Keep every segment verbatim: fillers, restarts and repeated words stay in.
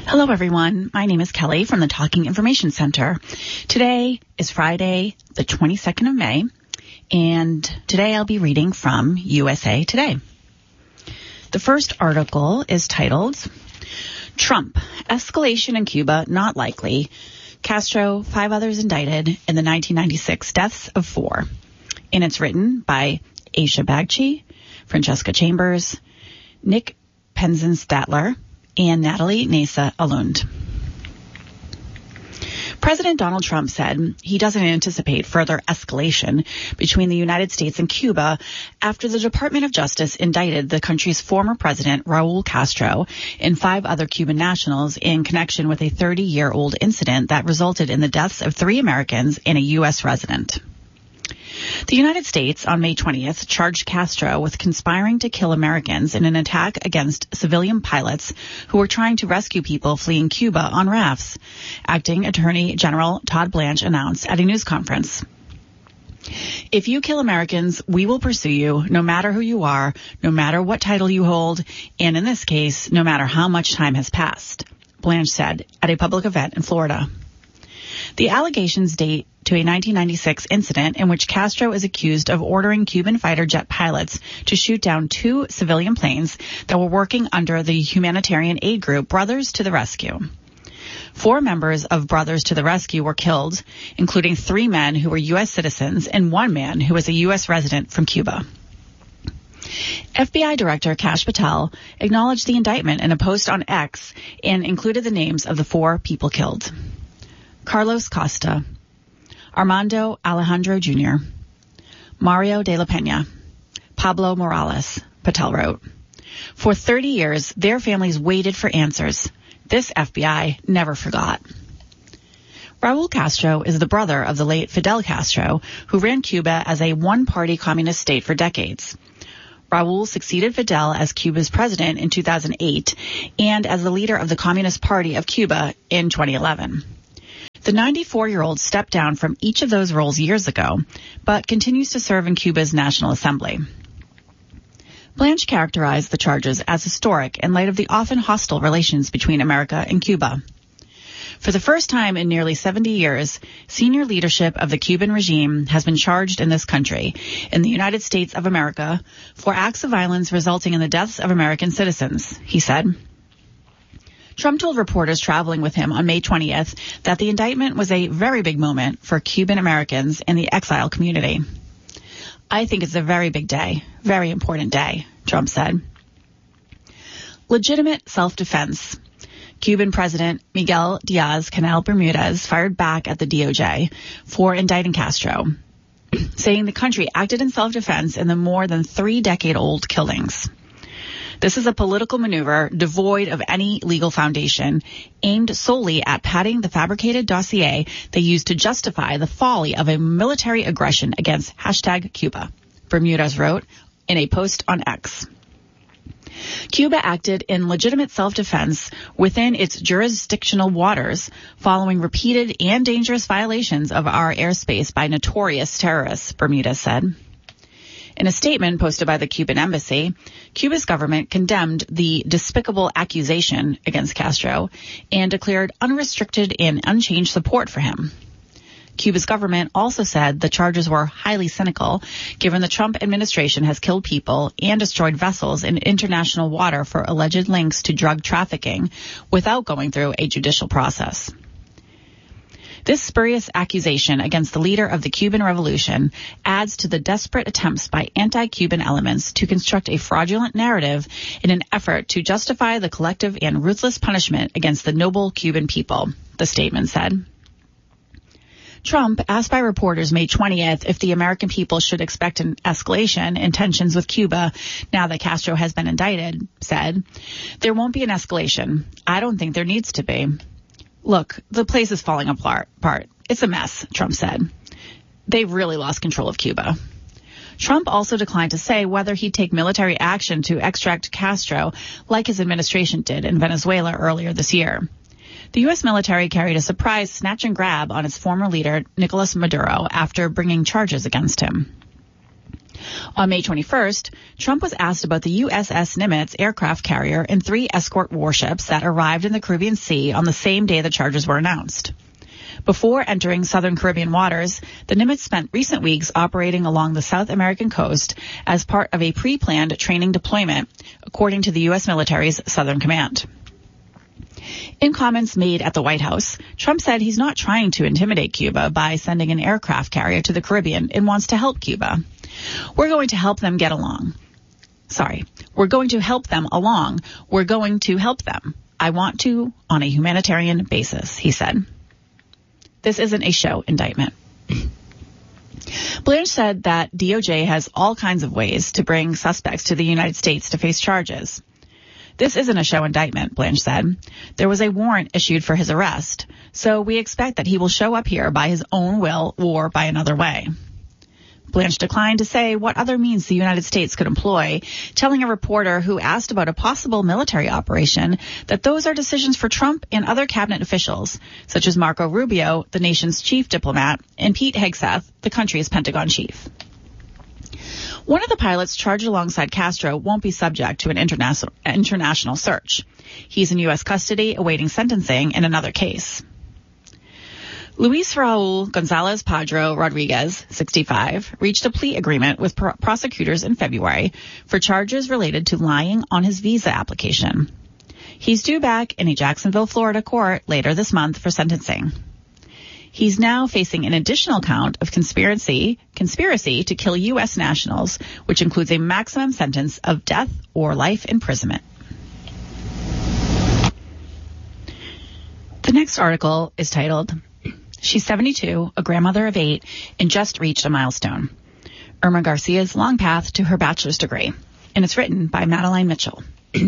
Hello, everyone. My name is Kelly from the Talking Information Center. Today is Friday, the twenty-second of May, and today I'll be reading from U S A Today. The first article is titled, Trump, Escalation in Cuba Not Likely. Castro, five others indicted in the nineteen ninety-six deaths of four. And it's written by Aisha Bagchi, Francesca Chambers, Nick Penzenstatler, and Natalie Nasa Alund. President Donald Trump said he doesn't anticipate further escalation between the United States and Cuba after the Department of Justice indicted the country's former president, Raul Castro, and five other Cuban nationals in connection with a thirty-year-old incident that resulted in the deaths of three Americans and a U S resident. The United States on May twentieth charged Castro with conspiring to kill Americans in an attack against civilian pilots who were trying to rescue people fleeing Cuba on rafts, Acting Attorney General Todd Blanche announced at a news conference. If you kill Americans, we will pursue you, no matter who you are, no matter what title you hold, and in this case, no matter how much time has passed, Blanche said at a public event in Florida. The allegations date to a nineteen ninety-six incident in which Castro is accused of ordering Cuban fighter jet pilots to shoot down two civilian planes that were working under the humanitarian aid group Brothers to the Rescue. Four members of Brothers to the Rescue were killed, including three men who were U S citizens and one man who was a U S resident from Cuba. F B I Director Kash Patel acknowledged the indictment in a post on X and included the names of the four people killed. Carlos Costa, Armando Alejandro Junior, Mario de la Peña, Pablo Morales, Patel wrote. For thirty years, their families waited for answers. This F B I never forgot. Raul Castro is the brother of the late Fidel Castro, who ran Cuba as a one-party communist state for decades. Raul succeeded Fidel as Cuba's president in two thousand eight and as the leader of the Communist Party of Cuba in twenty eleven. The ninety-four-year-old stepped down from each of those roles years ago, but continues to serve in Cuba's National Assembly. Blanche characterized the charges as historic in light of the often hostile relations between America and Cuba. For the first time in nearly seventy years, senior leadership of the Cuban regime has been charged in this country, in the United States of America, for acts of violence resulting in the deaths of American citizens, he said. Trump told reporters traveling with him on May twentieth that the indictment was a very big moment for Cuban Americans and the exile community. I think it's a very big day, very important day, Trump said. Legitimate self-defense. Cuban President Miguel Diaz-Canel Bermudez fired back at the D O J for indicting Castro, saying the country acted in self-defense in the more than three-decade-old killings. This is a political maneuver devoid of any legal foundation, aimed solely at padding the fabricated dossier they used to justify the folly of a military aggression against hashtag Cuba, Bermudez wrote in a post on X. Cuba acted in legitimate self-defense within its jurisdictional waters following repeated and dangerous violations of our airspace by notorious terrorists, Bermudez said. In a statement posted by the Cuban embassy, Cuba's government condemned the despicable accusation against Castro and declared unrestricted and unchanged support for him. Cuba's government also said the charges were highly cynical, given the Trump administration has killed people and destroyed vessels in international water for alleged links to drug trafficking without going through a judicial process. This spurious accusation against the leader of the Cuban Revolution adds to the desperate attempts by anti-Cuban elements to construct a fraudulent narrative in an effort to justify the collective and ruthless punishment against the noble Cuban people, the statement said. Trump, asked by reporters May twentieth if the American people should expect an escalation in tensions with Cuba now that Castro has been indicted, said, "There won't be an escalation. I don't think there needs to be. Look, the place is falling apart. It's a mess," Trump said. "They've really lost control of Cuba." Trump also declined to say whether he'd take military action to extract Castro like his administration did in Venezuela earlier this year. The U S military carried a surprise snatch and grab on its former leader, Nicolas Maduro, after bringing charges against him. On May twenty-first, Trump was asked about the U S S Nimitz aircraft carrier and three escort warships that arrived in the Caribbean Sea on the same day the charges were announced. Before entering southern Caribbean waters, the Nimitz spent recent weeks operating along the South American coast as part of a pre-planned training deployment, according to the U S military's Southern Command. In comments made at the White House, Trump said he's not trying to intimidate Cuba by sending an aircraft carrier to the Caribbean and wants to help Cuba. We're going to help them get along. Sorry, we're going to help them along. We're going to help them. I want to on a humanitarian basis, he said. This isn't a show indictment. Blanche said that D O J has all kinds of ways to bring suspects to the United States to face charges. This isn't a show indictment, Blanche said. There was a warrant issued for his arrest, so we expect that he will show up here by his own will or by another way. Blanche declined to say what other means the United States could employ, telling a reporter who asked about a possible military operation that those are decisions for Trump and other cabinet officials, such as Marco Rubio, the nation's chief diplomat, and Pete Hegseth, the country's Pentagon chief. One of the pilots charged alongside Castro won't be subject to an international international search. He's in U S custody awaiting sentencing in another case. Luis Raul Gonzalez Padro Rodriguez, sixty-five, reached a plea agreement with pr- prosecutors in February for charges related to lying on his visa application. He's due back in a Jacksonville, Florida court later this month for sentencing. He's now facing an additional count of conspiracy, conspiracy to kill U S nationals, which includes a maximum sentence of death or life imprisonment. The next article is titled, She's seventy-two, a grandmother of eight, and just reached a milestone. Irma Garcia's long path to her bachelor's degree. And it's written by Madeline Mitchell.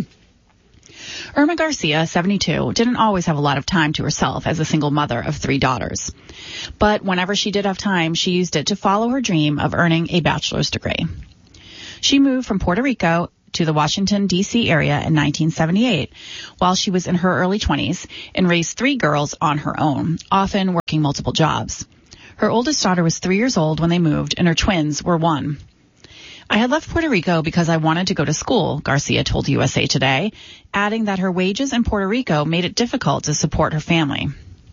Irma Garcia, seventy-two, didn't always have a lot of time to herself as a single mother of three daughters. But whenever she did have time, she used it to follow her dream of earning a bachelor's degree. She moved from Puerto Rico to the Washington, D C area in nineteen seventy-eight while she was in her early twenties and raised three girls on her own, often working multiple jobs. Her oldest daughter was three years old when they moved, and her twins were one. I had left Puerto Rico because I wanted to go to school, Garcia told U S A Today, adding that her wages in Puerto Rico made it difficult to support her family.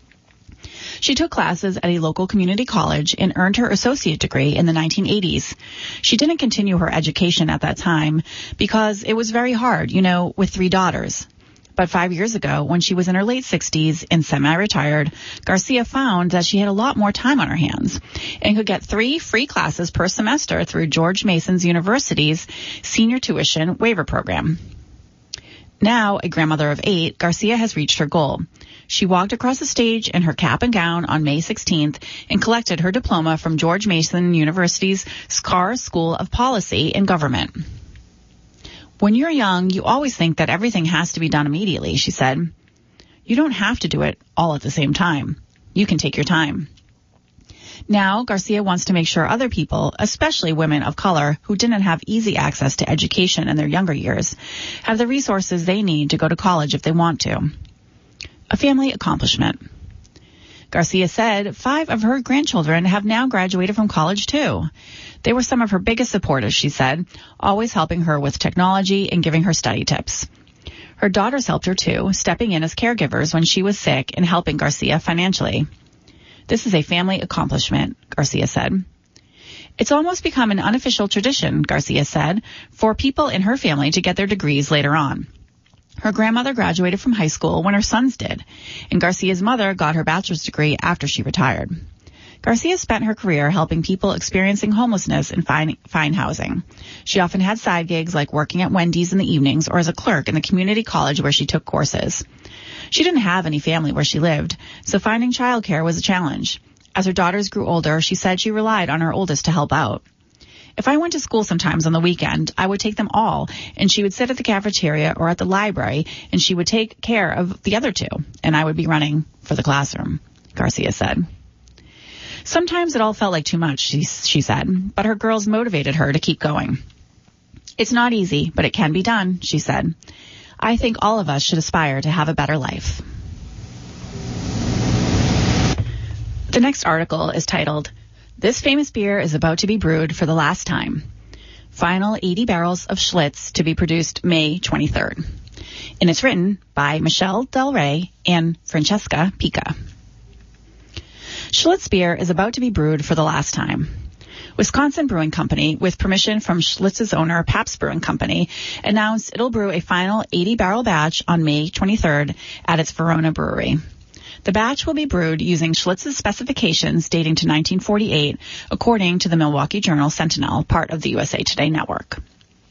She took classes at a local community college and earned her associate degree in the nineteen eighties. She didn't continue her education at that time because it was very hard, you know, with three daughters. But five years ago, when she was in her late sixties and semi-retired, Garcia found that she had a lot more time on her hands and could get three free classes per semester through George Mason University's senior tuition waiver program. Now, a grandmother of eight, Garcia has reached her goal. She walked across the stage in her cap and gown on May sixteenth and collected her diploma from George Mason University's Carr School of Policy and Government. When you're young, you always think that everything has to be done immediately, she said. You don't have to do it all at the same time. You can take your time. Now, Garcia wants to make sure other people, especially women of color who didn't have easy access to education in their younger years, have the resources they need to go to college if they want to. A family accomplishment. Garcia said five of her grandchildren have now graduated from college, too. They were some of her biggest supporters, she said, always helping her with technology and giving her study tips. Her daughters helped her, too, stepping in as caregivers when she was sick and helping Garcia financially. This is a family accomplishment, Garcia said. It's almost become an unofficial tradition, Garcia said, for people in her family to get their degrees later on. Her grandmother graduated from high school when her sons did, and Garcia's mother got her bachelor's degree after she retired. Garcia spent her career helping people experiencing homelessness and find, find housing. She often had side gigs like working at Wendy's in the evenings or as a clerk in the community college where she took courses. She didn't have any family where she lived, so finding childcare was a challenge. As her daughters grew older, she said she relied on her oldest to help out. If I went to school sometimes on the weekend, I would take them all, and she would sit at the cafeteria or at the library, and she would take care of the other two, and I would be running for the classroom, Garcia said. Sometimes it all felt like too much, she, she said, but her girls motivated her to keep going. It's not easy, but it can be done, she said. I think all of us should aspire to have a better life. The next article is titled, This Famous Beer is About to be Brewed for the Last Time. Final eighty barrels of Schlitz to be produced May twenty-third. And it's written by Michelle Del Rey and Francesca Pica. Schlitz beer is about to be brewed for the last time. Wisconsin Brewing Company, with permission from Schlitz's owner, Pabst Brewing Company, announced it'll brew a final eighty-barrel batch on May twenty-third at its Verona brewery. The batch will be brewed using Schlitz's specifications dating to nineteen forty-eight, according to the Milwaukee Journal Sentinel, part of the U S A Today network.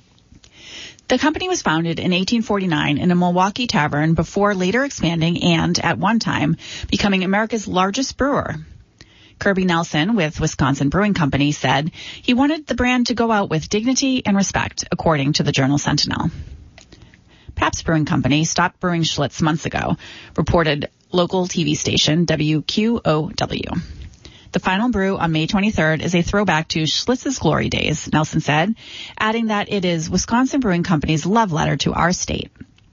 The company was founded in eighteen forty-nine in a Milwaukee tavern before later expanding and, at one time, becoming America's largest brewer. Kirby Nelson with Wisconsin Brewing Company said he wanted the brand to go out with dignity and respect, according to the Journal Sentinel. Pabst Brewing Company stopped brewing Schlitz months ago, reported local T V station W Q O W. The final brew on May twenty-third is a throwback to Schlitz's glory days, Nelson said, adding that it is Wisconsin Brewing Company's love letter to our state.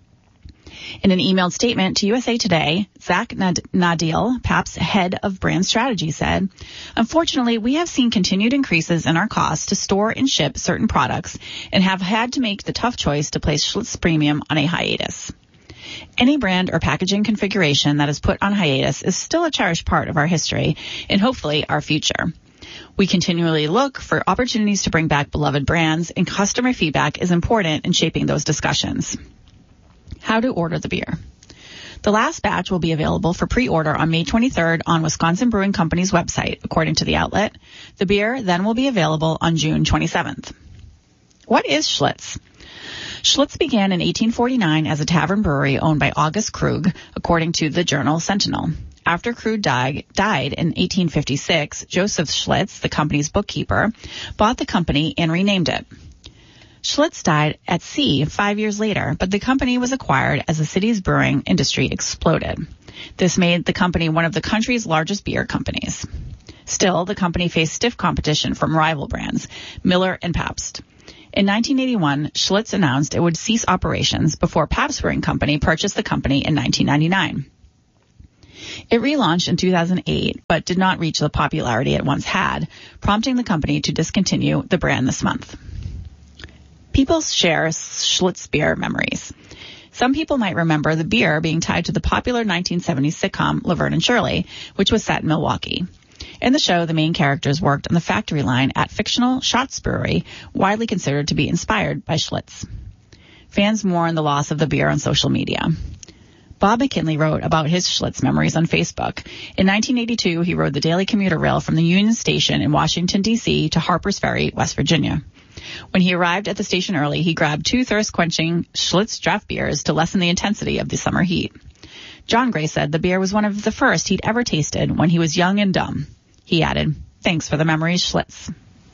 In an emailed statement to U S A Today, Zach Nad- Nadil, Pabst's head of brand strategy, said, "Unfortunately, we have seen continued increases in our costs to store and ship certain products and have had to make the tough choice to place Schlitz Premium on a hiatus. Any brand or packaging configuration that is put on hiatus is still a cherished part of our history and hopefully our future. We continually look for opportunities to bring back beloved brands, and customer feedback is important in shaping those discussions." How to order the beer. The last batch will be available for pre-order on May twenty-third on Wisconsin Brewing Company's website, according to the outlet. The beer then will be available on June twenty-seventh. What is Schlitz? Schlitz began in eighteen forty-nine as a tavern brewery owned by August Krug, according to the Journal Sentinel. After Krug died, died in eighteen fifty-six, Joseph Schlitz, the company's bookkeeper, bought the company and renamed it. Schlitz died at sea five years later, but the company was acquired as the city's brewing industry exploded. This made the company one of the country's largest beer companies. Still, the company faced stiff competition from rival brands, Miller and Pabst. In nineteen eighty-one, Schlitz announced it would cease operations before Pabst Brewing Company purchased the company in nineteen ninety-nine. It relaunched in two thousand eight, but did not reach the popularity it once had, prompting the company to discontinue the brand this month. People share Schlitz beer memories. Some people might remember the beer being tied to the popular nineteen seventies sitcom Laverne and Shirley, which was set in Milwaukee. In the show, the main characters worked on the factory line at fictional Schatz Brewery, widely considered to be inspired by Schlitz. Fans mourn the loss of the beer on social media. Bob McKinley wrote about his Schlitz memories on Facebook. In nineteen eighty-two, he rode the daily commuter rail from the Union Station in Washington, D C to Harper's Ferry, West Virginia. When he arrived at the station early, he grabbed two thirst-quenching Schlitz draft beers to lessen the intensity of the summer heat. John Gray said the beer was one of the first he'd ever tasted when he was young and dumb. He added, "Thanks for the memories, Schlitz."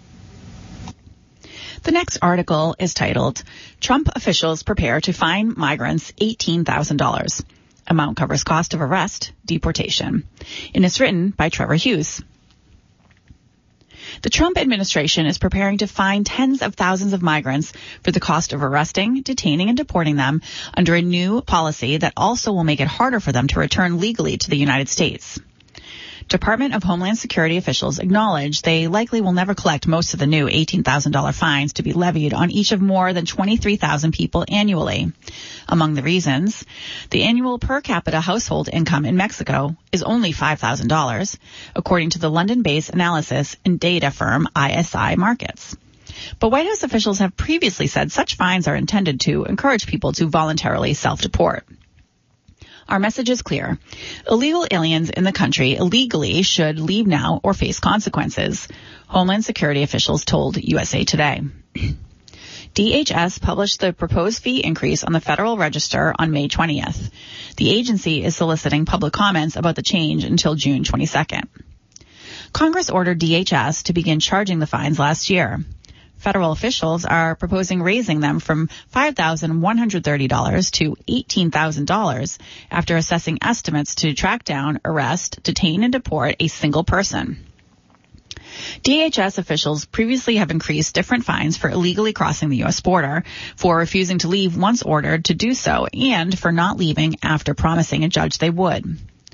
The next article is titled, "Trump Officials Prepare to Fine Migrants eighteen thousand dollars. Amount covers cost of arrest, deportation." And it's written by Trevor Hughes. The Trump administration is preparing to fine tens of thousands of migrants for the cost of arresting, detaining, and deporting them under a new policy that also will make it harder for them to return legally to the United States. Department of Homeland Security officials acknowledge they likely will never collect most of the new eighteen thousand dollars fines to be levied on each of more than twenty-three thousand people annually. Among the reasons, the annual per capita household income in Mexico is only five thousand dollars, according to the London-based analysis and data firm I S I Markets. But White House officials have previously said such fines are intended to encourage people to voluntarily self-deport. Our message is clear. Illegal aliens in the country illegally should leave now or face consequences, Homeland Security officials told U S A Today. D H S published the proposed fee increase on the Federal Register on May twentieth. The agency is soliciting public comments about the change until June twenty-second. Congress ordered D H S to begin charging the fines last year. Federal officials are proposing raising them from five thousand one hundred thirty dollars to eighteen thousand dollars after assessing estimates to track down, arrest, detain, and deport a single person. D H S officials previously have increased different fines for illegally crossing the U S border, for refusing to leave once ordered to do so, and for not leaving after promising a judge they would.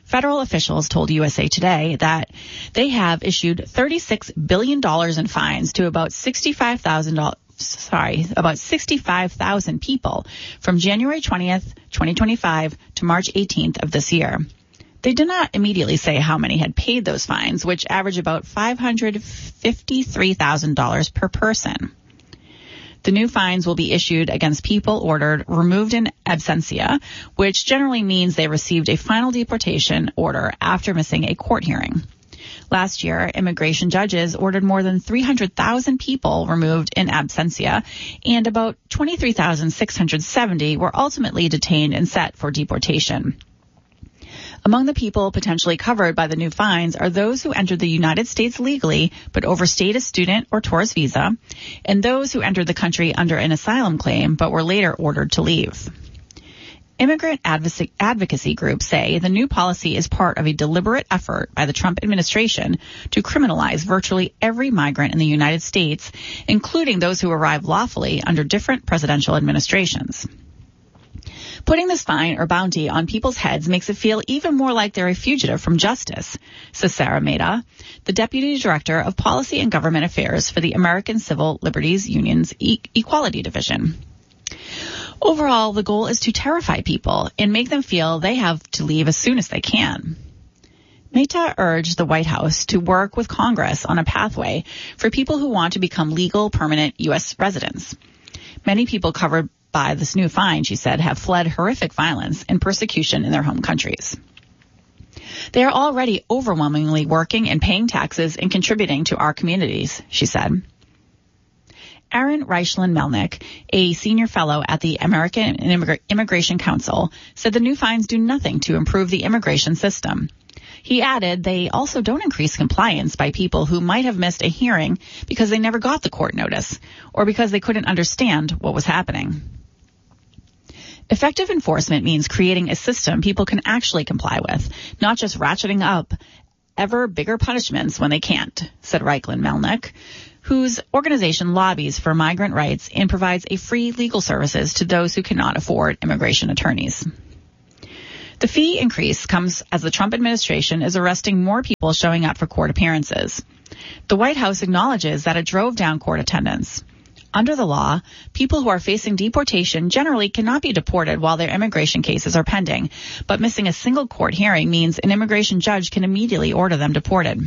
Federal officials told U S A Today that they have issued thirty-six billion dollars in fines to about sixty-five thousand sorry, about sixty-five thousand people from January twentieth, twenty twenty-five to March eighteenth of this year. They did not immediately say how many had paid those fines, which average about five hundred fifty-three thousand dollars per person. The new fines will be issued against people ordered removed in absentia, which generally means they received a final deportation order after missing a court hearing. Last year, immigration judges ordered more than three hundred thousand people removed in absentia, and about twenty-three thousand six hundred seventy were ultimately detained and set for deportation. Among the people potentially covered by the new fines are those who entered the United States legally but overstayed a student or tourist visa, and those who entered the country under an asylum claim but were later ordered to leave. Immigrant advocacy groups say the new policy is part of a deliberate effort by the Trump administration to criminalize virtually every migrant in the United States, including those who arrive lawfully under different presidential administrations. Putting this fine or bounty on people's heads makes it feel even more like they're a fugitive from justice, says Sarah Mehta, the Deputy Director of Policy and Government Affairs for the American Civil Liberties Union's e- Equality Division. Overall, the goal is to terrify people and make them feel they have to leave as soon as they can. Mehta urged the White House to work with Congress on a pathway for people who want to become legal, permanent U S residents. Many people covered by this new fine, she said, have fled horrific violence and persecution in their home countries. They are already overwhelmingly working and paying taxes and contributing to our communities, she said. Aaron Reichland-Melnick, a senior fellow at the American Immig- Immigration Council, said the new fines do nothing to improve the immigration system. He added they also don't increase compliance by people who might have missed a hearing because they never got the court notice or because they couldn't understand what was happening. Effective enforcement means creating a system people can actually comply with, not just ratcheting up ever bigger punishments when they can't, said Reichland-Melnick, whose organization lobbies for migrant rights and provides a free legal services to those who cannot afford immigration attorneys. The fee increase comes as the Trump administration is arresting more people showing up for court appearances. The White House acknowledges that it drove down court attendance. Under the law, people who are facing deportation generally cannot be deported while their immigration cases are pending, but missing a single court hearing means an immigration judge can immediately order them deported.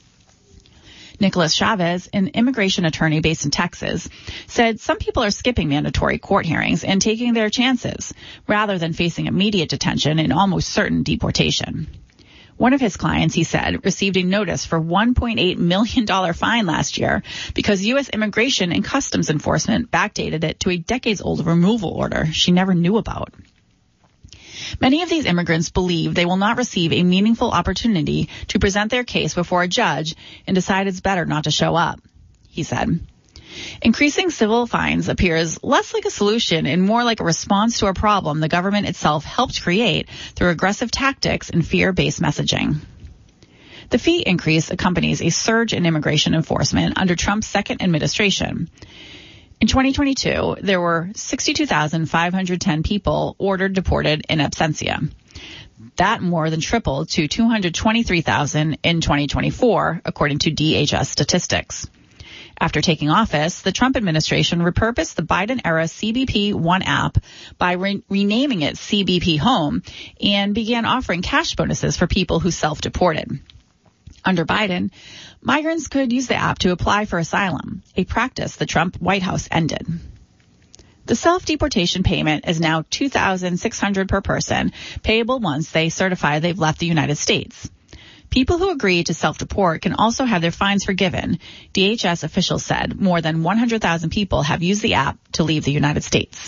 Nicholas Chavez, an immigration attorney based in Texas, said some people are skipping mandatory court hearings and taking their chances rather than facing immediate detention and almost certain deportation. One of his clients, he said, received a notice for one point eight million dollars fine last year because U S Immigration and Customs Enforcement backdated it to a decades-old removal order she never knew about. Many of these immigrants believe they will not receive a meaningful opportunity to present their case before a judge and decide it's better not to show up, he said. Increasing civil fines appears less like a solution and more like a response to a problem the government itself helped create through aggressive tactics and fear-based messaging. The fee increase accompanies a surge in immigration enforcement under Trump's second administration. In twenty twenty-two, there were sixty-two thousand five hundred ten people ordered deported in absentia. That more than tripled to two hundred twenty-three thousand in twenty twenty-four, according to D H S statistics. After taking office, the Trump administration repurposed the Biden-era C B P One app by re- renaming it C B P Home and began offering cash bonuses for people who self-deported. Under Biden, migrants could use the app to apply for asylum, a practice the Trump White House ended. The self-deportation payment is now two thousand six hundred dollars per person, payable once they certify they've left the United States. People who agree to self-deport can also have their fines forgiven. D H S officials said more than one hundred thousand people have used the app to leave the United States.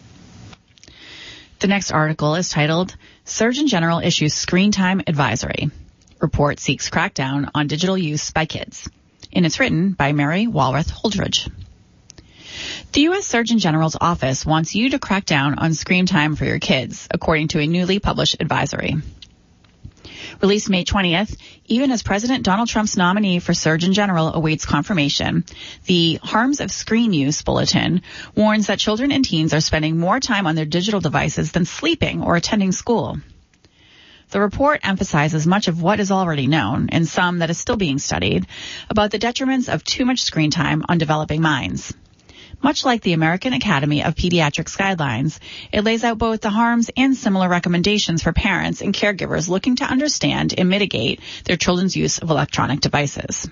The next article is titled, Surgeon General Issues Screen Time Advisory. Report seeks crackdown on digital use by kids. And it's written by Mary Walrath Holdridge. The U S Surgeon General's office wants you to crack down on screen time for your kids, according to a newly published advisory. Released May twentieth, even as President Donald Trump's nominee for Surgeon General awaits confirmation, the Harms of Screen Use Bulletin warns that children and teens are spending more time on their digital devices than sleeping or attending school. The report emphasizes much of what is already known, and some that is still being studied, about the detriments of too much screen time on developing minds. Much like the American Academy of Pediatrics guidelines, it lays out both the harms and similar recommendations for parents and caregivers looking to understand and mitigate their children's use of electronic devices.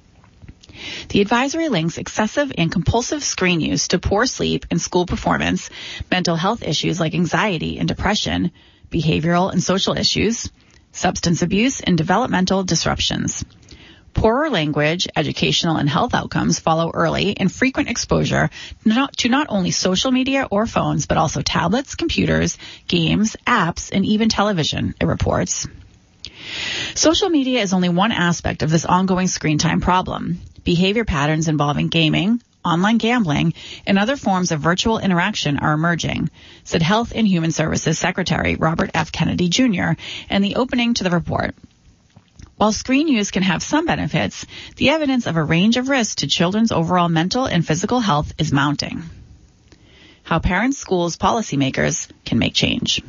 The advisory links excessive and compulsive screen use to poor sleep and school performance, mental health issues like anxiety and depression, behavioral and social issues, substance abuse, and developmental disruptions. Poorer language, educational, and health outcomes follow early and frequent exposure not, to not only social media or phones, but also tablets, computers, games, apps, and even television, it reports. Social media is only one aspect of this ongoing screen time problem. Behavior patterns involving gaming, online gambling, and other forms of virtual interaction are emerging, said Health and Human Services Secretary Robert F. Kennedy Junior in the opening to the report. While screen use can have some benefits, the evidence of a range of risks to children's overall mental and physical health is mounting. How parents, schools, policymakers can make change.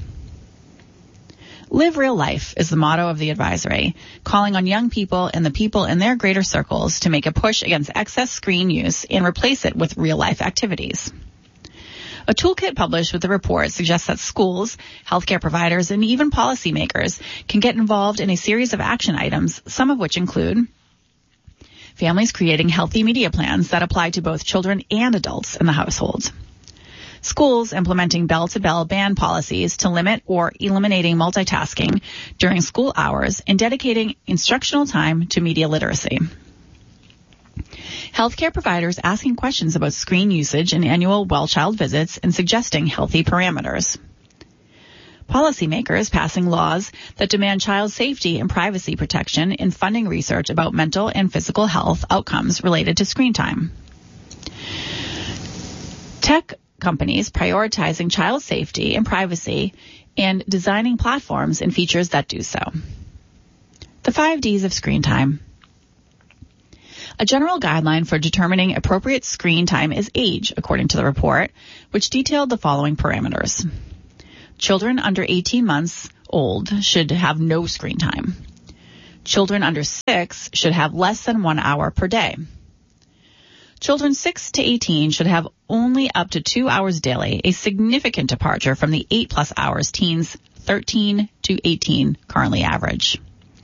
Live real life is the motto of the advisory, calling on young people and the people in their greater circles to make a push against excess screen use and replace it with real-life activities. A toolkit published with the report suggests that schools, healthcare providers, and even policymakers can get involved in a series of action items, some of which include families creating healthy media plans that apply to both children and adults in the household. Schools implementing bell-to-bell ban policies to limit or eliminating multitasking during school hours and dedicating instructional time to media literacy. Healthcare providers asking questions about screen usage in annual well-child visits and suggesting healthy parameters. Policymakers passing laws that demand child safety and privacy protection and funding research about mental and physical health outcomes related to screen time. Tech companies prioritizing child safety and privacy and designing platforms and features that do so. The five Ds of screen time. A general guideline for determining appropriate screen time is age, according to the report, which detailed the following parameters. Children under eighteen months old should have no screen time. Children under six should have less than one hour per day. Children six to eighteen should have only up to two hours daily, a significant departure from the eight plus hours teens thirteen to eighteen currently average.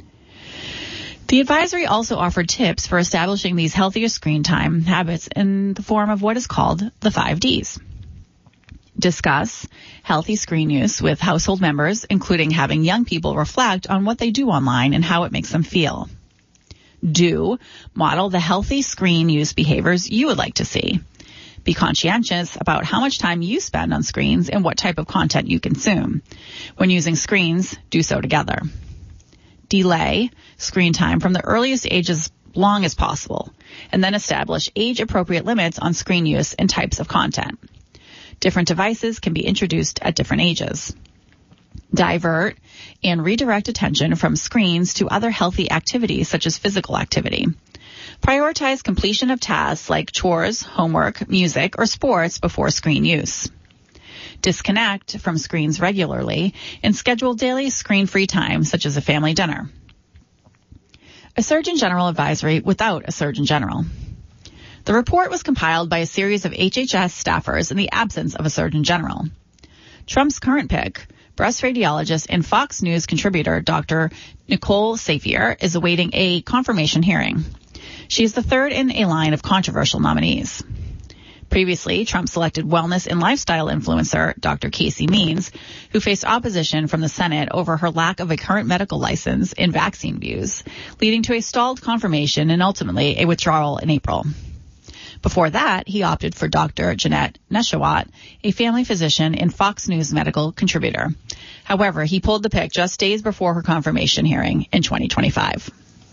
The advisory also offered tips for establishing these healthier screen time habits in the form of what is called the five Ds. Discuss healthy screen use with household members, including having young people reflect on what they do online and how it makes them feel. Do model the healthy screen use behaviors you would like to see. Be conscientious about how much time you spend on screens and what type of content you consume. When using screens, do so together. Delay screen time from the earliest age as long as possible, and then establish age-appropriate limits on screen use and types of content. Different devices can be introduced at different ages. Divert and redirect attention from screens to other healthy activities such as physical activity. Prioritize completion of tasks like chores, homework, music, or sports before screen use. Disconnect from screens regularly and schedule daily screen-free time such as a family dinner. A Surgeon General advisory without a Surgeon General. The report was compiled by a series of H H S staffers in the absence of a Surgeon General. Trump's current pick, breast radiologist and Fox News contributor Doctor Nicole Safier, is awaiting a confirmation hearing. She is the third in a line of controversial nominees. Previously, Trump selected wellness and lifestyle influencer Doctor Casey Means, who faced opposition from the Senate over her lack of a current medical license and vaccine views, leading to a stalled confirmation and ultimately a withdrawal in April. Before that, he opted for Doctor Jeanette Neshawat, a family physician and Fox News medical contributor. However, he pulled the pick just days before her confirmation hearing in twenty twenty-five.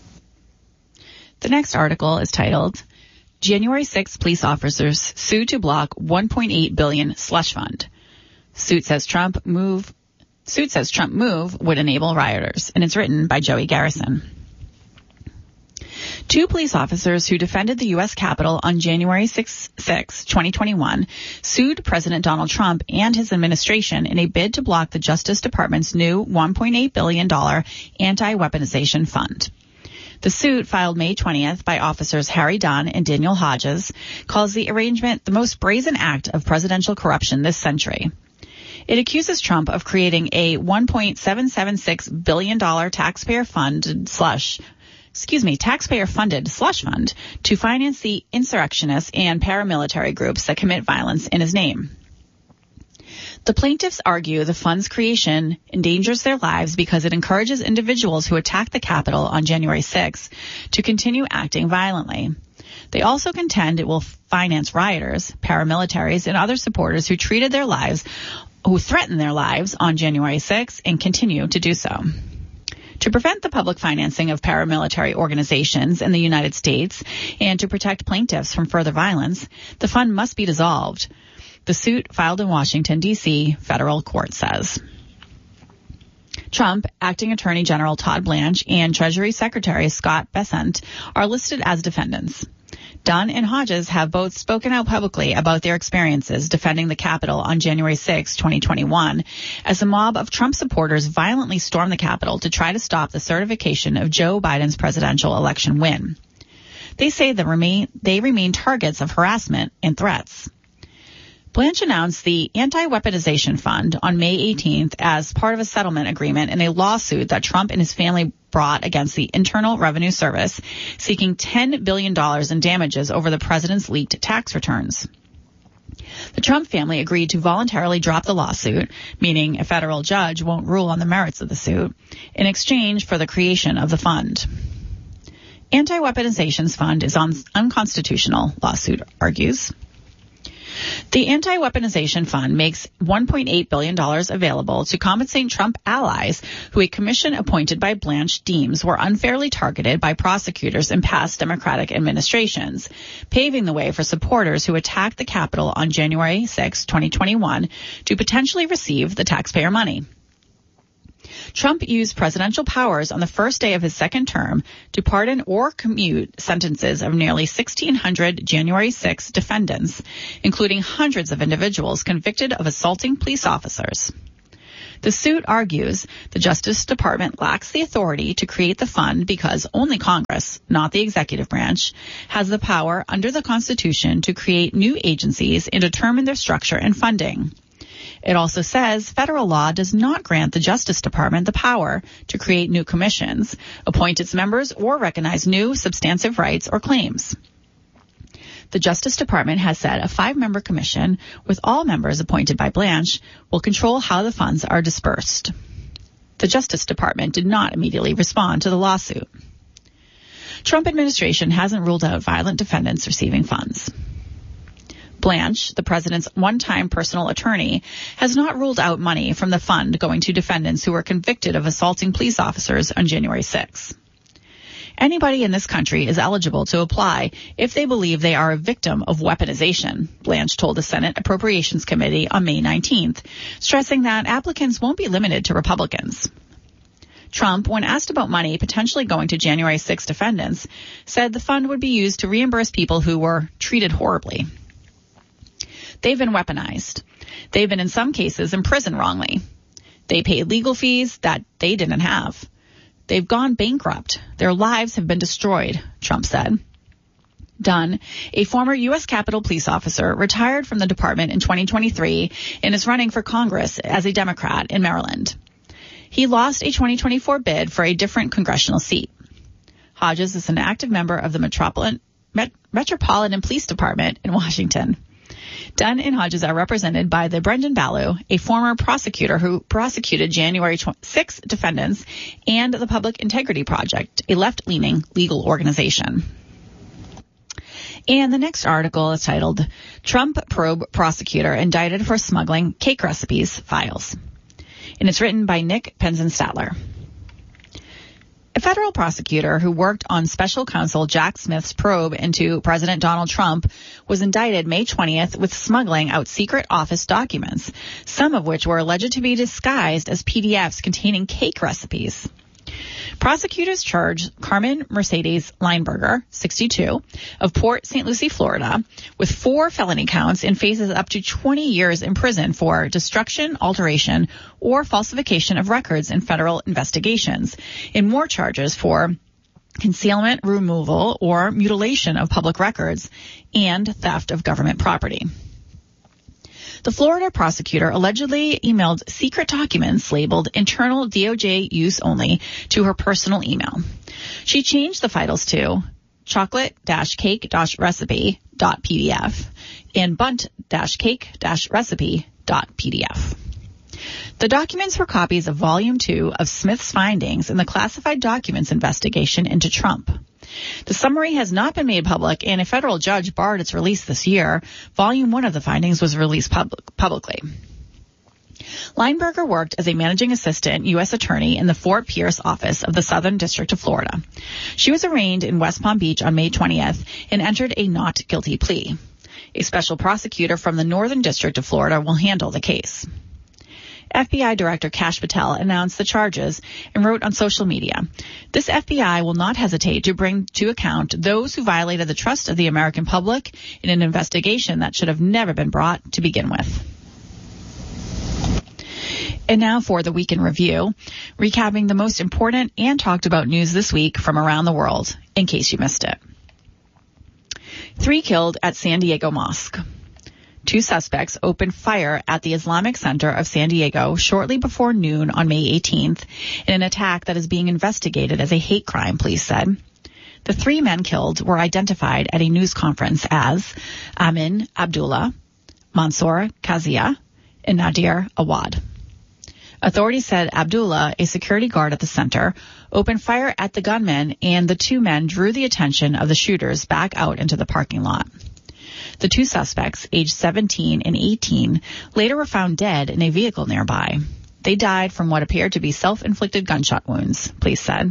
The next article is titled, January sixth police officers sue to block one point eight billion dollars slush fund. Suit says Trump move, suit says Trump move would enable rioters, and it's written by Joey Garrison. Two police officers who defended the U S Capitol on January sixth, twenty twenty-one, sued President Donald Trump and his administration in a bid to block the Justice Department's new one point eight billion dollars anti-weaponization fund. The suit, filed May twentieth by officers Harry Dunn and Daniel Hodges, calls the arrangement the most brazen act of presidential corruption this century. It accuses Trump of creating a one point seven seven six billion dollars taxpayer funded slush, excuse me, taxpayer-funded slush fund to finance the insurrectionists and paramilitary groups that commit violence in his name. The plaintiffs argue the fund's creation endangers their lives because it encourages individuals who attacked the Capitol on January sixth to continue acting violently. They also contend it will finance rioters, paramilitaries, and other supporters who treated their lives, who threatened their lives on January sixth and continue to do so. To prevent the public financing of paramilitary organizations in the United States and to protect plaintiffs from further violence, the fund must be dissolved. The suit, filed in Washington, D C federal court, says. Trump, Acting Attorney General Todd Blanche, and Treasury Secretary Scott Bessent are listed as defendants. Dunn and Hodges have both spoken out publicly about their experiences defending the Capitol on January sixth, twenty twenty-one, as a mob of Trump supporters violently stormed the Capitol to try to stop the certification of Joe Biden's presidential election win. They say that remain, they remain targets of harassment and threats. Blanche announced the Anti-Weaponization Fund on May eighteenth as part of a settlement agreement in a lawsuit that Trump and his family brought against the Internal Revenue Service, seeking ten billion dollars in damages over the president's leaked tax returns. The Trump family agreed to voluntarily drop the lawsuit, meaning a federal judge won't rule on the merits of the suit, in exchange for the creation of the fund. Anti-Weaponization's fund is un- unconstitutional, lawsuit argues. The Anti-Weaponization Fund makes one point eight billion dollars available to compensate Trump allies who a commission appointed by Blanche deems were unfairly targeted by prosecutors in past Democratic administrations, paving the way for supporters who attacked the Capitol on January sixth, twenty twenty-one, to potentially receive the taxpayer money. Trump used presidential powers on the first day of his second term to pardon or commute sentences of nearly sixteen hundred January sixth defendants, including hundreds of individuals convicted of assaulting police officers. The suit argues the Justice Department lacks the authority to create the fund because only Congress, not the executive branch, has the power under the Constitution to create new agencies and determine their structure and funding. It also says federal law does not grant the Justice Department the power to create new commissions, appoint its members, or recognize new substantive rights or claims. The Justice Department has said a five-member commission, with all members appointed by Blanche, will control how the funds are dispersed. The Justice Department did not immediately respond to the lawsuit. Trump administration hasn't ruled out violent defendants receiving funds. Blanche, the president's one-time personal attorney, has not ruled out money from the fund going to defendants who were convicted of assaulting police officers on January sixth. Anybody in this country is eligible to apply if they believe they are a victim of weaponization, Blanche told the Senate Appropriations Committee on May nineteenth, stressing that applicants won't be limited to Republicans. Trump, when asked about money potentially going to January sixth defendants, said the fund would be used to reimburse people who were treated horribly. They've been weaponized. They've been, in some cases, imprisoned wrongly. They paid legal fees that they didn't have. They've gone bankrupt. Their lives have been destroyed, Trump said. Dunn, a former U S Capitol police officer, retired from the department in twenty twenty-three and is running for Congress as a Democrat in Maryland. He lost a twenty twenty-four bid for a different congressional seat. Hodges is an active member of the Metropolitan, Met- Metropolitan Police Department in Washington. Dunn and Hodges are represented by the Brendan Ballou, a former prosecutor who prosecuted January sixth defendants, and the Public Integrity Project, a left-leaning legal organization. And the next article is titled, Trump Probe Prosecutor Indicted for Smuggling Cake Recipes Files. And it's written by Nick Penzenstatler. A federal prosecutor who worked on special counsel Jack Smith's probe into President Donald Trump was indicted May twentieth with smuggling out secret office documents, some of which were alleged to be disguised as P D Fs containing cake recipes. Prosecutors charge Carmen Mercedes Lineberger, sixty-two, of Port Saint Lucie, Florida, with four felony counts and faces up to twenty years in prison for destruction, alteration, or falsification of records in federal investigations, and more charges for concealment, removal, or mutilation of public records, and theft of government property. The Florida prosecutor allegedly emailed secret documents labeled internal D O J use only to her personal email. She changed the titles to chocolate-cake-recipe.pdf and bunt-cake-recipe.pdf. The documents were copies of Volume two of Smith's findings in the classified documents investigation into Trump. The summary has not been made public, and a federal judge barred its release this year. Volume one of the findings was released pub- publicly. Lineberger worked as a managing assistant U S attorney in the Fort Pierce office of the Southern District of Florida. She was arraigned in West Palm Beach on May twentieth and entered a not guilty plea. A special prosecutor from the Northern District of Florida will handle the case. F B I Director Kash Patel announced the charges and wrote on social media, "This F B I will not hesitate to bring to account those who violated the trust of the American public in an investigation that should have never been brought to begin with." And now for the Week in Review, recapping the most important and talked about news this week from around the world, in case you missed it. Three killed at San Diego Mosque. Two suspects opened fire at the Islamic Center of San Diego shortly before noon on May eighteenth in an attack that is being investigated as a hate crime, police said. The three men killed were identified at a news conference as Amin Abdullah, Mansour Kazia, and Nadir Awad. Authorities said Abdullah, a security guard at the center, opened fire at the gunman, and the two men drew the attention of the shooters back out into the parking lot. The two suspects, aged seventeen and eighteen, later were found dead in a vehicle nearby. They died from what appeared to be self-inflicted gunshot wounds, police said.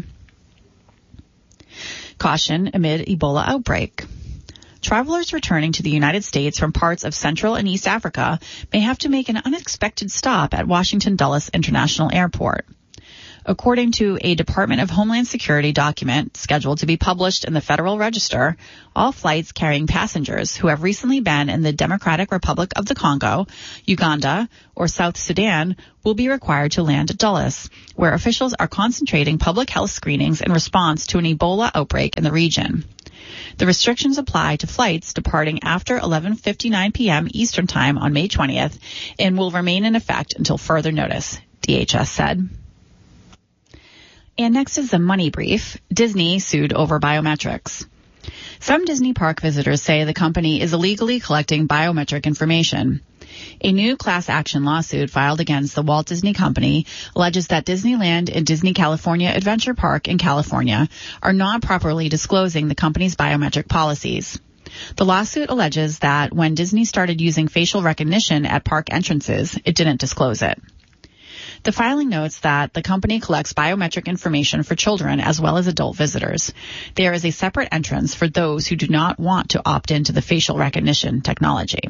Caution amid Ebola outbreak. Travelers returning to the United States from parts of Central and East Africa may have to make an unexpected stop at Washington Dulles International Airport. According to a Department of Homeland Security document scheduled to be published in the Federal Register, all flights carrying passengers who have recently been in the Democratic Republic of the Congo, Uganda, or South Sudan will be required to land at Dulles, where officials are concentrating public health screenings in response to an Ebola outbreak in the region. The restrictions apply to flights departing after eleven fifty-nine p.m. Eastern Time on May twentieth and will remain in effect until further notice, D H S said. And next is the money brief. Disney sued over biometrics. Some Disney park visitors say the company is illegally collecting biometric information. A new class action lawsuit filed against the Walt Disney Company alleges that Disneyland and Disney California Adventure Park in California are not properly disclosing the company's biometric policies. The lawsuit alleges that when Disney started using facial recognition at park entrances, it didn't disclose it. The filing notes that the company collects biometric information for children as well as adult visitors. There is a separate entrance for those who do not want to opt into the facial recognition technology.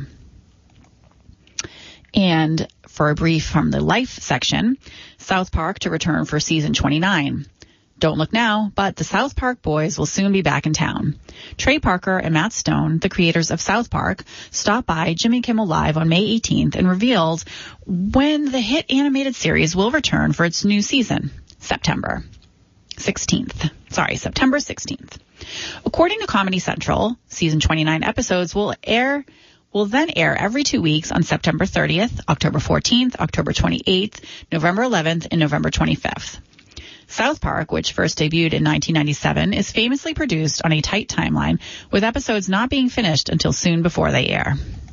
And for a brief from the Life section, South Park to return for season twenty-nine. Don't look now, but the South Park boys will soon be back in town. Trey Parker and Matt Stone, the creators of South Park, stopped by Jimmy Kimmel Live on May eighteenth and revealed when the hit animated series will return for its new season, September sixteenth. Sorry, September sixteenth. According to Comedy Central, season twenty-nine episodes will air will then air every two weeks on September thirtieth, October fourteenth, October twenty-eighth, November eleventh, and November twenty-fifth. South Park, which first debuted in nineteen ninety-seven, is famously produced on a tight timeline, with episodes not being finished until soon before they air.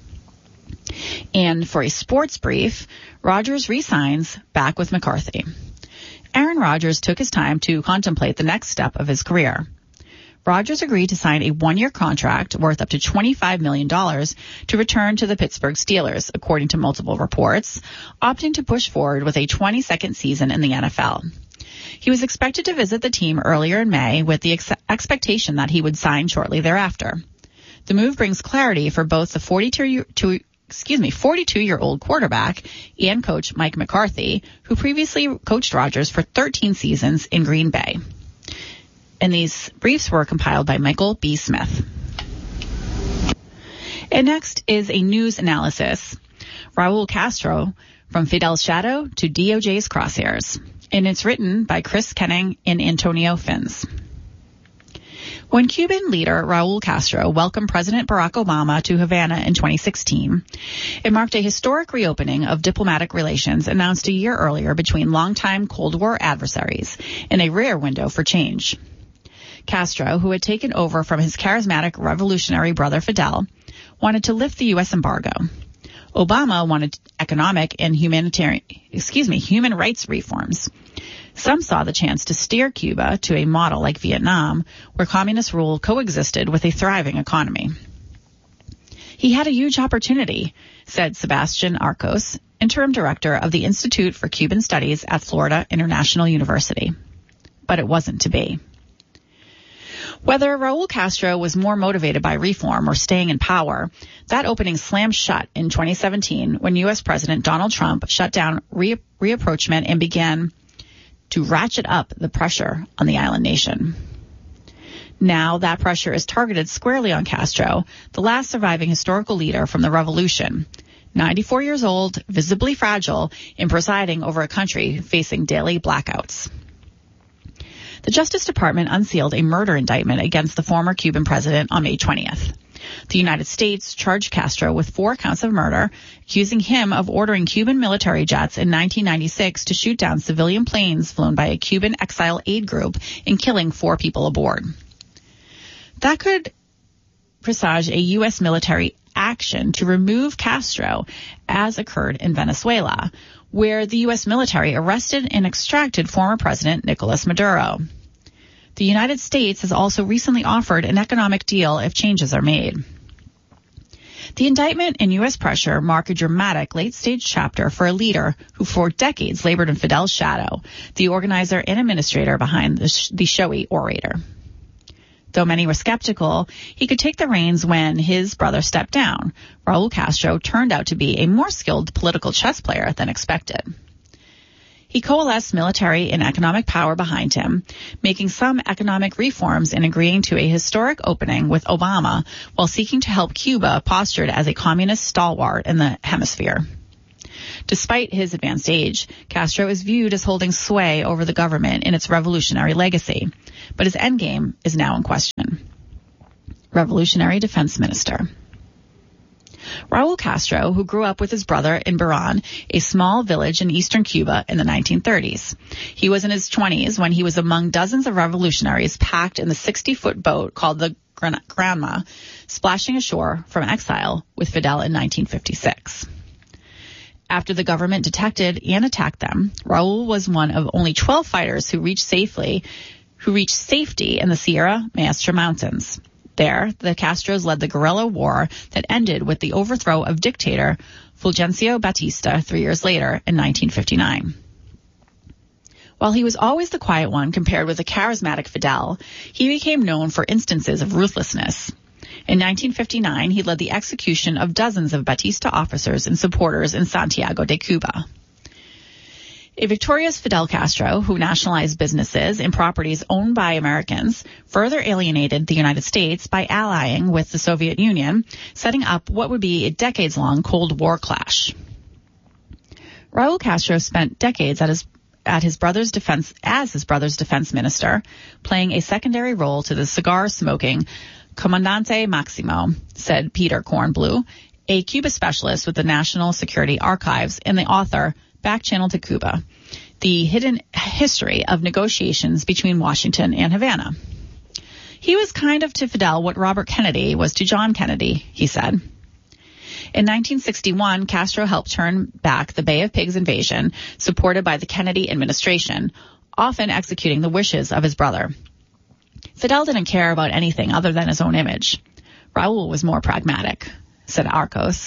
And for a sports brief, Rodgers resigns, back with McCarthy. Aaron Rodgers took his time to contemplate the next step of his career. Rodgers agreed to sign a one-year contract worth up to twenty-five million dollars to return to the Pittsburgh Steelers, according to multiple reports, opting to push forward with a twenty-second season in the N F L. He was expected to visit the team earlier in May with the ex- expectation that he would sign shortly thereafter. The move brings clarity for both the forty-two, to, excuse me, forty-two-year-old quarterback and coach Mike McCarthy, who previously coached Rodgers for thirteen seasons in Green Bay. And these briefs were compiled by Michael B. Smith. And next is a news analysis. Raul Castro, From Fidel's Shadow to D O J's Crosshairs. And it's written by Chris Kenning and Antonio Fins. When Cuban leader Raul Castro welcomed President Barack Obama to Havana in twenty sixteen, it marked a historic reopening of diplomatic relations announced a year earlier between longtime Cold War adversaries in a rare window for change. Castro, who had taken over from his charismatic revolutionary brother Fidel, wanted to lift the U S embargo. Obama wanted economic and humanitarian, excuse me, human rights reforms. Some saw the chance to steer Cuba to a model like Vietnam, where communist rule coexisted with a thriving economy. He had a huge opportunity, said Sebastian Arcos, interim director of the Institute for Cuban Studies at Florida International University. But it wasn't to be. Whether Raul Castro was more motivated by reform or staying in power, that opening slammed shut in twenty seventeen when U S President Donald Trump shut down re- reapproachment and began to ratchet up the pressure on the island nation. Now that pressure is targeted squarely on Castro, the last surviving historical leader from the revolution, ninety-four years old, visibly fragile, and presiding over a country facing daily blackouts. The Justice Department unsealed a murder indictment against the former Cuban president on May twentieth. The United States charged Castro with four counts of murder, accusing him of ordering Cuban military jets in nineteen ninety-six to shoot down civilian planes flown by a Cuban exile aid group and killing four people aboard. That could presage a U S military action to remove Castro, as occurred in Venezuela, where the U S military arrested and extracted former President Nicolas Maduro. The United States has also recently offered an economic deal if changes are made. The indictment and U S pressure mark a dramatic late-stage chapter for a leader who for decades labored in Fidel's shadow, the organizer and administrator behind the, sh- the showy orator. Though many were skeptical, he could take the reins when his brother stepped down. Raul Castro turned out to be a more skilled political chess player than expected. He coalesced military and economic power behind him, making some economic reforms and agreeing to a historic opening with Obama while seeking to help Cuba postured as a communist stalwart in the hemisphere. Despite his advanced age, Castro is viewed as holding sway over the government in its revolutionary legacy, but his endgame is now in question. Revolutionary Defense Minister. Raul Castro, who grew up with his brother in Baran, a small village in eastern Cuba in the nineteen thirties. He was in his twenties when he was among dozens of revolutionaries packed in the sixty-foot boat called the Granma, splashing ashore from exile with Fidel in nineteen fifty-six. After the government detected and attacked them, Raul was one of only twelve fighters who reached safely, who reached safety in the Sierra Maestra Mountains. There, the Castros led the guerrilla war that ended with the overthrow of dictator Fulgencio Batista three years later in nineteen fifty-nine. While he was always the quiet one compared with the charismatic Fidel, he became known for instances of ruthlessness. In nineteen fifty-nine, he led the execution of dozens of Batista officers and supporters in Santiago de Cuba. A victorious Fidel Castro, who nationalized businesses and properties owned by Americans, further alienated the United States by allying with the Soviet Union, setting up what would be a decades-long Cold War clash. Raul Castro spent decades at his at his brother's defense as his brother's defense minister, playing a secondary role to the cigar-smoking Comandante Maximo, said Peter Kornblue, a Cuba specialist with the National Security Archives and the author Back Channel to Cuba, the hidden history of negotiations between Washington and Havana. He was kind of to Fidel what Robert Kennedy was to John Kennedy, he said. In nineteen sixty-one, Castro helped turn back the Bay of Pigs invasion, supported by the Kennedy administration, often executing the wishes of his brother. Fidel didn't care about anything other than his own image. Raul was more pragmatic, said Arcos.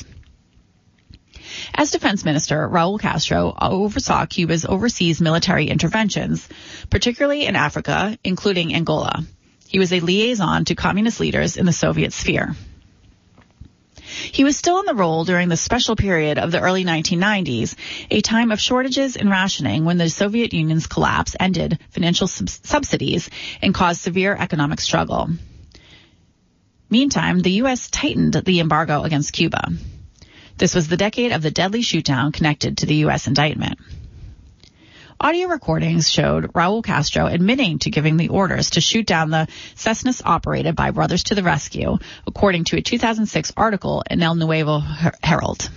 As defense minister, Raul Castro oversaw Cuba's overseas military interventions, particularly in Africa, including Angola. He was a liaison to communist leaders in the Soviet sphere. He was still in the role during the special period of the early nineteen nineties, a time of shortages and rationing when the Soviet Union's collapse ended financial sub- subsidies and caused severe economic struggle. Meantime, the U S tightened the embargo against Cuba. This was the decade of the deadly shootdown connected to the U S indictment. Audio recordings showed Raul Castro admitting to giving the orders to shoot down the Cessnas operated by Brothers to the Rescue, according to a two thousand six article in El Nuevo Herald.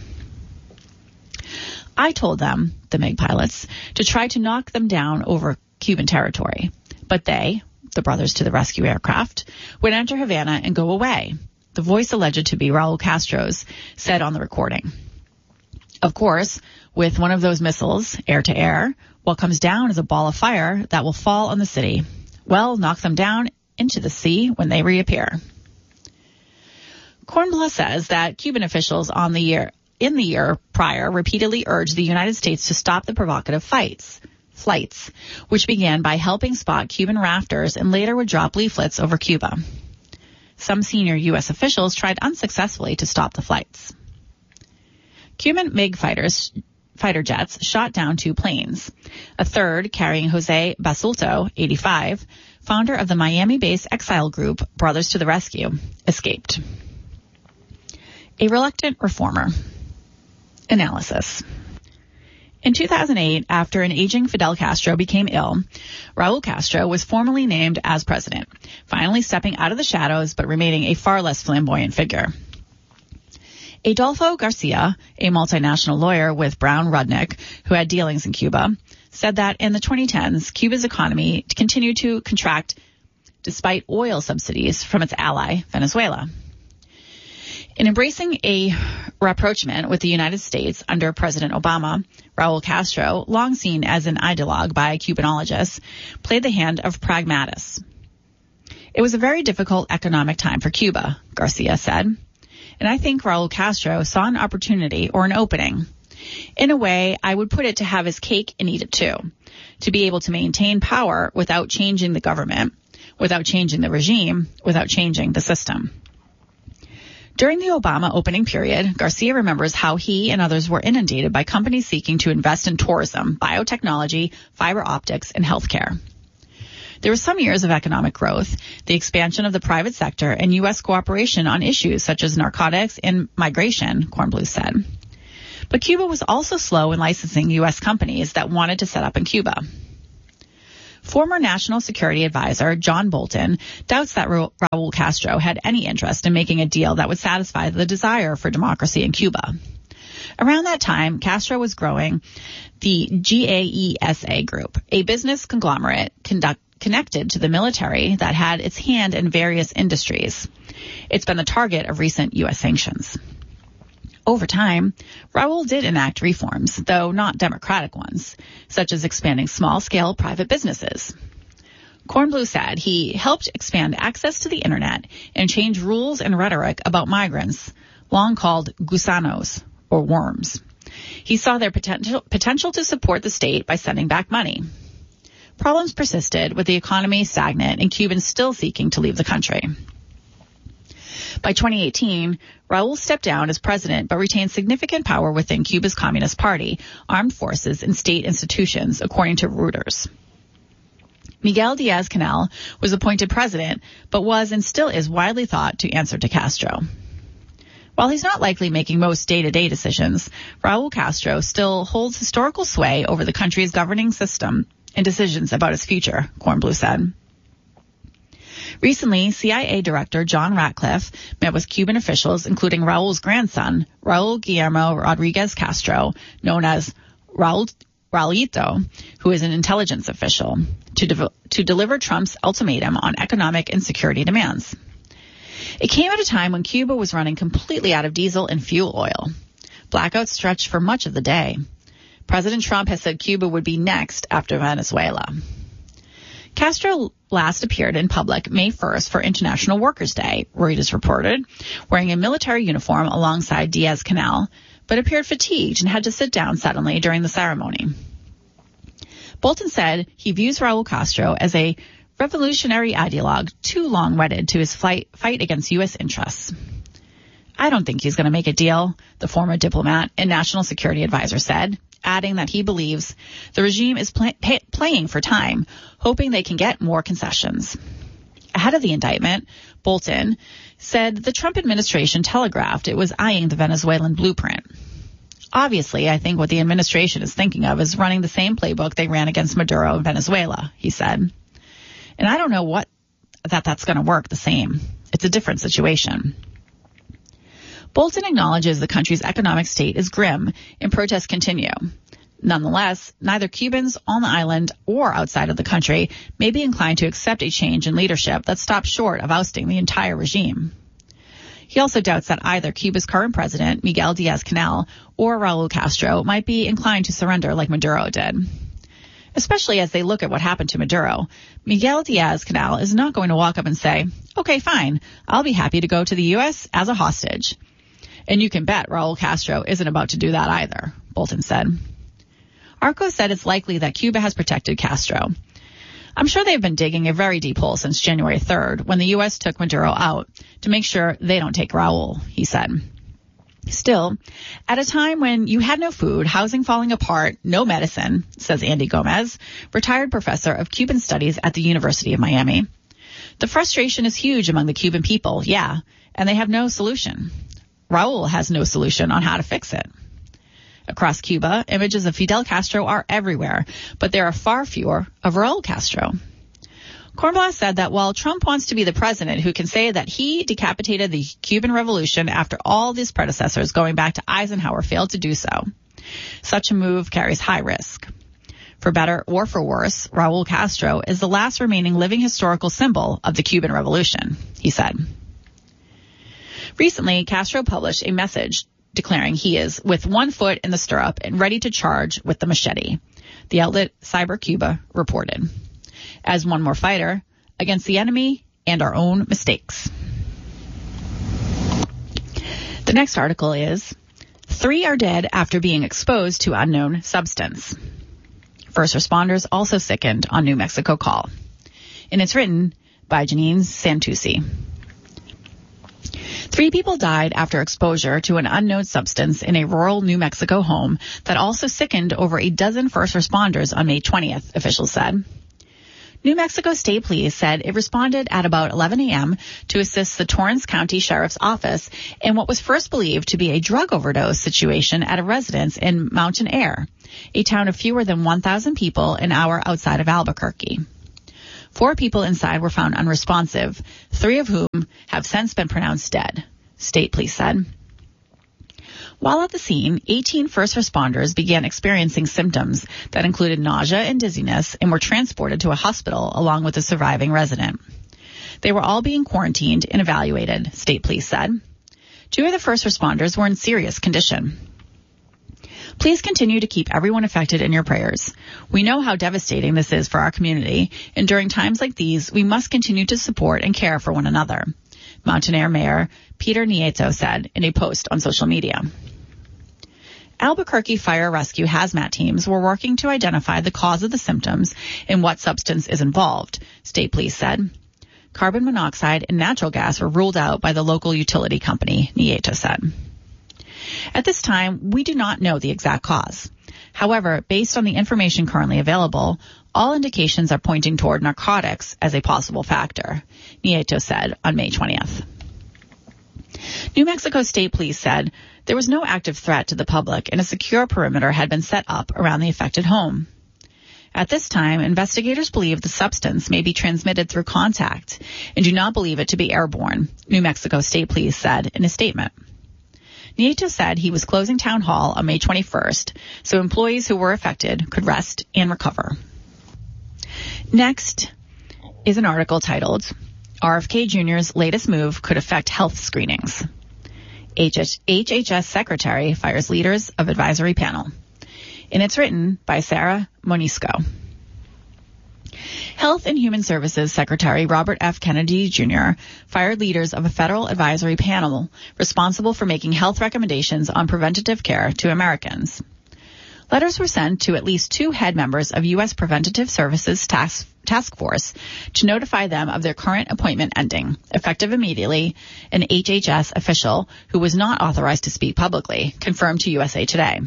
I told them, the MiG pilots, to try to knock them down over Cuban territory. But they, the Brothers to the Rescue aircraft, would enter Havana and go away, the voice alleged to be Raul Castro's said on the recording. Of course, with one of those missiles, air-to-air, what comes down is a ball of fire that will fall on the city. Well, knock them down into the sea when they reappear. Kornbluh says that Cuban officials on the year, in the year prior repeatedly urged the United States to stop the provocative fights, flights, which began by helping spot Cuban rafters and later would drop leaflets over Cuba. Some senior U S officials tried unsuccessfully to stop the flights. Cuban MiG fighters, fighter jets shot down two planes. A third, carrying Jose Basulto, eighty-five, founder of the Miami-based exile group Brothers to the Rescue, escaped. A reluctant reformer. Analysis. In two thousand eight, after an aging Fidel Castro became ill, Raul Castro was formally named as president, finally stepping out of the shadows but remaining a far less flamboyant figure. Adolfo Garcia, a multinational lawyer with Brown Rudnick, who had dealings in Cuba, said that in the twenty tens, Cuba's economy continued to contract despite oil subsidies from its ally, Venezuela. In embracing a rapprochement with the United States under President Obama, Raul Castro, long seen as an ideologue by Cubanologists, played the hand of pragmatists. It was a very difficult economic time for Cuba, Garcia said. And I think Raul Castro saw an opportunity or an opening. In a way, I would put it to have his cake and eat it too, to be able to maintain power without changing the government, without changing the regime, without changing the system. During the Obama opening period, Garcia remembers how he and others were inundated by companies seeking to invest in tourism, biotechnology, fiber optics, and healthcare. There were some years of economic growth, the expansion of the private sector, and U S cooperation on issues such as narcotics and migration, Kornbluh said. But Cuba was also slow in licensing U S companies that wanted to set up in Cuba. Former National Security Advisor John Bolton doubts that Raul Castro had any interest in making a deal that would satisfy the desire for democracy in Cuba. Around that time, Castro was growing the GAESA Group, a business conglomerate conduct connected to the military that had its hand in various industries. It's been the target of recent U S sanctions. Over time, Raul did enact reforms, though not democratic ones, such as expanding small-scale private businesses. Kornbluh said he helped expand access to the internet and change rules and rhetoric about migrants, long called gusanos, or worms. He saw their potential, potential to support the state by sending back money. Problems persisted, with the economy stagnant and Cubans still seeking to leave the country. By twenty eighteen, Raul stepped down as president but retained significant power within Cuba's Communist Party, armed forces, and state institutions, according to Reuters. Miguel Diaz-Canel was appointed president but was and still is widely thought to answer to Castro. While he's not likely making most day-to-day decisions, Raul Castro still holds historical sway over the country's governing system and decisions about its future, Kornbluh said. Recently, C I A Director John Ratcliffe met with Cuban officials, including Raul's grandson, Raul Guillermo Rodriguez Castro, known as Raul, Raulito, who is an intelligence official, to, de- to deliver Trump's ultimatum on economic and security demands. It came at a time when Cuba was running completely out of diesel and fuel oil. Blackouts stretched for much of the day. President Trump has said Cuba would be next after Venezuela. Castro last appeared in public May first for International Workers' Day, Reuters reported, wearing a military uniform alongside Diaz-Canel, but appeared fatigued and had to sit down suddenly during the ceremony. Bolton said he views Raul Castro as a revolutionary ideologue too long wedded to his fight, fight against U S interests. I don't think he's going to make a deal, the former diplomat and national security advisor said, adding that he believes the regime is play- pay- playing for time, hoping they can get more concessions. Ahead of the indictment, Bolton said the Trump administration telegraphed it was eyeing the Venezuelan blueprint. Obviously, I think what the administration is thinking of is running the same playbook they ran against Maduro in Venezuela, he said. And I don't know what that that's going to work the same. It's a different situation. Bolton acknowledges the country's economic state is grim and protests continue. Nonetheless, neither Cubans on the island or outside of the country may be inclined to accept a change in leadership that stops short of ousting the entire regime. He also doubts that either Cuba's current president, Miguel Diaz-Canel, or Raul Castro might be inclined to surrender like Maduro did. Especially as they look at what happened to Maduro, Miguel Diaz-Canel is not going to walk up and say, okay, fine, I'll be happy to go to the U S as a hostage. And you can bet Raul Castro isn't about to do that either, Bolton said. Arco said it's likely that Cuba has protected Castro. I'm sure they've been digging a very deep hole since January third, when the U S took Maduro out, to make sure they don't take Raul, he said. Still, at a time when you had no food, housing falling apart, no medicine, says Andy Gomez, retired professor of Cuban studies at the University of Miami. The frustration is huge among the Cuban people, yeah, and they have no solution. Raul has no solution on how to fix it. Across Cuba, images of Fidel Castro are everywhere, but there are far fewer of Raul Castro. Cornblath said that while Trump wants to be the president who can say that he decapitated the Cuban Revolution after all of his predecessors going back to Eisenhower failed to do so, such a move carries high risk. For better or for worse, Raul Castro is the last remaining living historical symbol of the Cuban Revolution, he said. Recently, Castro published a message declaring he is with one foot in the stirrup and ready to charge with the machete, the outlet Cyber Cuba reported, as one more fighter against the enemy and our own mistakes. The next article is, three are dead after being exposed to unknown substance. First responders also sickened on New Mexico call. And it's written by Janine Santucci. Three people died after exposure to an unknown substance in a rural New Mexico home that also sickened over a dozen first responders on May twentieth, officials said. New Mexico State Police said it responded at about eleven a.m. to assist the Torrance County Sheriff's Office in what was first believed to be a drug overdose situation at a residence in Mountain Air, a town of fewer than one thousand people an hour outside of Albuquerque. Four people inside were found unresponsive, three of whom have since been pronounced dead, state police said. While at the scene, eighteen first responders began experiencing symptoms that included nausea and dizziness and were transported to a hospital along with a surviving resident. They were all being quarantined and evaluated, state police said. Two of the first responders were in serious condition. Please continue to keep everyone affected in your prayers. We know how devastating this is for our community, and during times like these, we must continue to support and care for one another, Mountain Air Mayor Peter Nieto said in a post on social media. Albuquerque Fire Rescue hazmat teams were working to identify the cause of the symptoms and what substance is involved, state police said. Carbon monoxide and natural gas were ruled out by the local utility company, Nieto said. At this time, we do not know the exact cause. However, based on the information currently available, all indications are pointing toward narcotics as a possible factor, Nieto said on May twentieth. New Mexico State Police said there was no active threat to the public and a secure perimeter had been set up around the affected home. At this time, investigators believe the substance may be transmitted through contact and do not believe it to be airborne, New Mexico State Police said in a statement. Nieto said he was closing town hall on May twenty-first, so employees who were affected could rest and recover. Next is an article titled, R F K Junior's latest move could affect health screenings. H H S Secretary fires leaders of advisory panel. And it's written by Sarah Monisco. Health and Human Services Secretary Robert F. Kennedy Junior fired leaders of a federal advisory panel responsible for making health recommendations on preventative care to Americans. Letters were sent to at least two head members of U S Preventative Services Task, Task Force to notify them of their current appointment ending, effective immediately. An H H S official who was not authorized to speak publicly confirmed to U S A Today.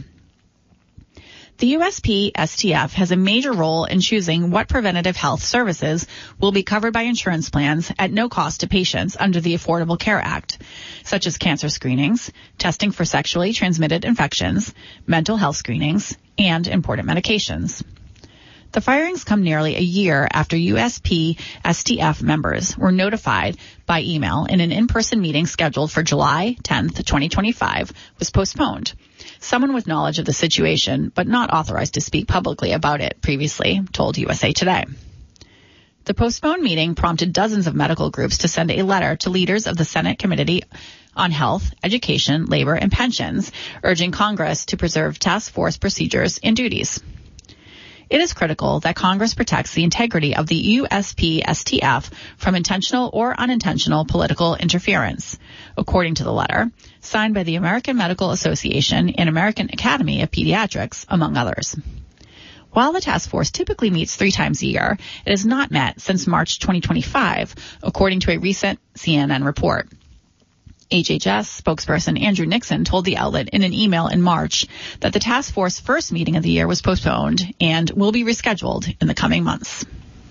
The U S P S T F has a major role in choosing what preventative health services will be covered by insurance plans at no cost to patients under the Affordable Care Act, such as cancer screenings, testing for sexually transmitted infections, mental health screenings, and important medications. The firings come nearly a year after U S P S T F members were notified by email in an in-person meeting scheduled for July tenth, twenty twenty-five, was postponed. Someone with knowledge of the situation, but not authorized to speak publicly about it previously, told U S A Today. The postponed meeting prompted dozens of medical groups to send a letter to leaders of the Senate Committee on Health, Education, Labor, and Pensions, urging Congress to preserve task force procedures and duties. It is critical that Congress protects the integrity of the U S P S T F from intentional or unintentional political interference, according to the letter, signed by the American Medical Association and American Academy of Pediatrics, among others. While the task force typically meets three times a year, it has not met since March twenty twenty-five, according to a recent C N N report. H H S spokesperson Andrew Nixon told the outlet in an email in March that the task force first meeting of the year was postponed and will be rescheduled in the coming months.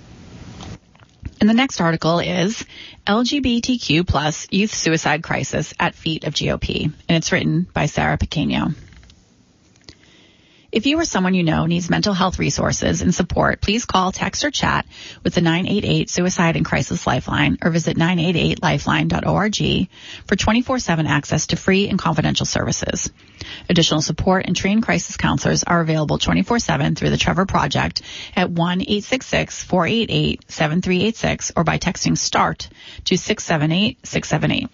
And the next article is L G B T Q plus youth suicide crisis at feet of G O P, and it's written by Sarah Pequeno. If you or someone you know needs mental health resources and support, please call, text, or chat with the nine eight eight Suicide and Crisis Lifeline or visit nine eight eight lifeline dot org for twenty-four seven access to free and confidential services. Additional support and trained crisis counselors are available twenty-four seven through the Trevor Project at one eight six six, four eight eight, seven three eight six or by texting START to six seven eight, six seven eight.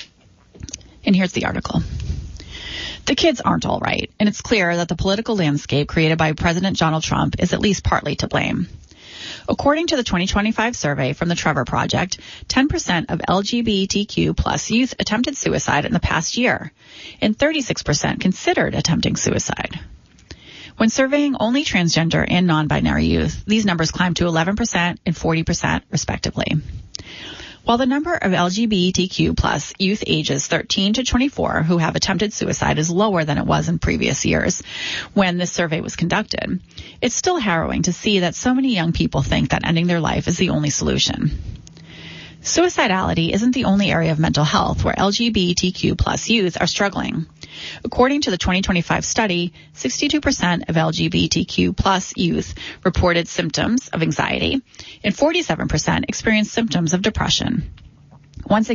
And here's the article. The kids aren't all right, and it's clear that the political landscape created by President Donald Trump is at least partly to blame. According to the twenty twenty-five survey from the Trevor Project, ten percent of L G B T Q plus youth attempted suicide in the past year, and thirty-six percent considered attempting suicide. When surveying only transgender and non-binary youth, these numbers climb to eleven percent and forty percent respectively. While the number of L G B T Q plus youth ages thirteen to twenty-four who have attempted suicide is lower than it was in previous years when this survey was conducted, it's still harrowing to see that so many young people think that ending their life is the only solution. Suicidality isn't the only area of mental health where L G B T Q plus youth are struggling. According to the twenty twenty-five study, sixty-two percent of L G B T Q plus youth reported symptoms of anxiety, and forty-seven percent experienced symptoms of depression. Once